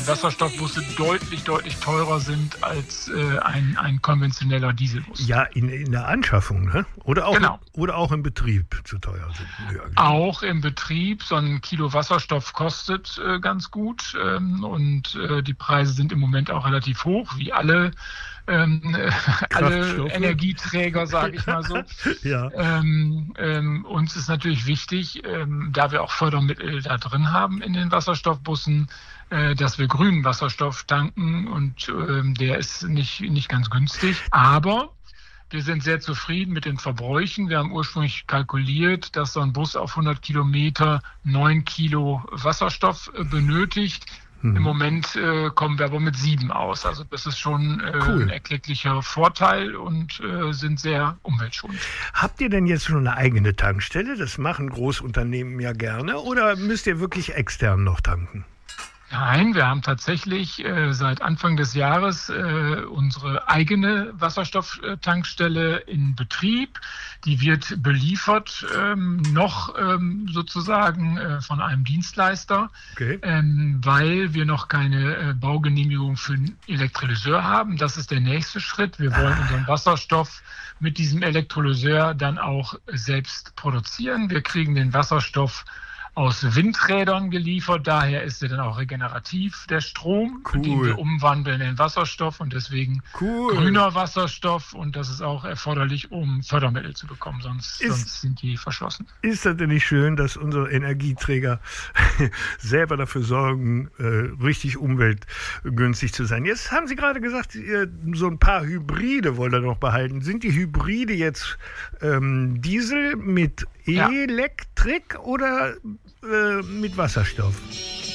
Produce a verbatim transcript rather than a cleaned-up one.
Wasserstoffbusse deutlich, deutlich teurer sind als äh, ein, ein konventioneller Dieselbus. Ja, in, in der Anschaffung, ne? Oder auch, genau. Oder auch im Betrieb zu teuer sind. Ja, genau. Auch im Betrieb. So ein Kilo Wasserstoff kostet äh, ganz gut ähm, und äh, die Preise sind im Moment auch relativ hoch, wie alle Ähm, alle Energieträger, sage ich mal so. ja. ähm, ähm, uns ist natürlich wichtig, ähm, da wir auch Fördermittel da drin haben in den Wasserstoffbussen, äh, dass wir grünen Wasserstoff tanken und ähm, der ist nicht, nicht ganz günstig. Aber wir sind sehr zufrieden mit den Verbräuchen. Wir haben ursprünglich kalkuliert, dass so ein Bus auf hundert Kilometer neun Kilo Wasserstoff äh, benötigt. Hm. Im Moment äh, kommen wir aber mit sieben aus. Also das ist schon äh, cool. Ein erklecklicher Vorteil und äh, sind sehr umweltschonend. Habt ihr denn jetzt schon eine eigene Tankstelle? Das machen Großunternehmen ja gerne. Oder müsst ihr wirklich extern noch tanken? Nein, wir haben tatsächlich äh, seit Anfang des Jahres äh, unsere eigene Wasserstofftankstelle in Betrieb. Die wird beliefert ähm, noch ähm, sozusagen äh, von einem Dienstleister, okay. ähm, weil wir noch keine äh, Baugenehmigung für einen Elektrolyseur haben. Das ist der nächste Schritt. Wir wollen ah. unseren Wasserstoff mit diesem Elektrolyseur dann auch selbst produzieren. Wir kriegen den Wasserstoff aus Windrädern geliefert, daher ist er dann auch regenerativ, der Strom, cool. den wir umwandeln in Wasserstoff und deswegen cool. grüner Wasserstoff und das ist auch erforderlich, um Fördermittel zu bekommen, sonst, ist, sonst sind die verschlossen. Ist das denn nicht schön, dass unsere Energieträger selber dafür sorgen, äh, richtig umweltgünstig zu sein? Jetzt haben Sie gerade gesagt, ihr, so ein paar Hybride wollt ihr noch behalten. Sind die Hybride jetzt ähm, Diesel mit Elektrik ja. oder äh, mit Wasserstoff?